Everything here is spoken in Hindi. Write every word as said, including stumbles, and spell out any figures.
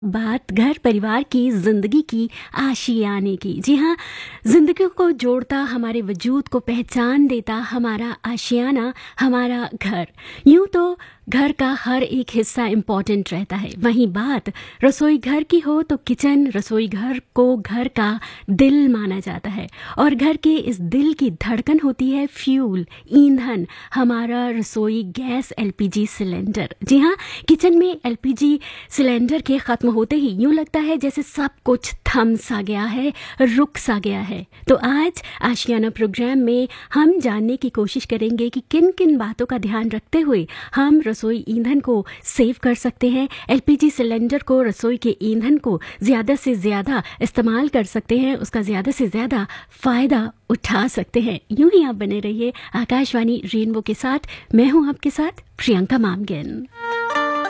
बात घर परिवार की जिंदगी की आशियाने की। जी हाँ, जिंदगी को जोड़ता, हमारे वजूद को पहचान देता हमारा आशियाना, हमारा घर। यूं तो घर का हर एक हिस्सा इम्पॉर्टेंट रहता है, वहीं बात रसोई घर की हो तो किचन रसोई घर को घर का दिल माना जाता है। और घर के इस दिल की धड़कन होती है फ्यूल, ईंधन, हमारा रसोई गैस एलपीजी सिलेंडर। जी हाँ, किचन में एलपीजी सिलेंडर के खत्म होते ही यूं लगता है जैसे सब कुछ थम सा गया है, रुक सा गया है। तो आज आशियाना प्रोग्राम में हम जानने की कोशिश करेंगे कि किन किन बातों का ध्यान रखते हुए हम रसोई ईंधन को सेव कर सकते हैं, एलपीजी सिलेंडर को, रसोई के ईंधन को ज़्यादा से ज़्यादा इस्तेमाल कर सकते हैं, उसका ज़्यादा से ज़्यादा फ़ायदा उठा सकते हैं। यूं ही आप बने रहिए आकाशवाणी रेनबो के साथ। मैं हूं आपके साथ प्रियंका मामगिन।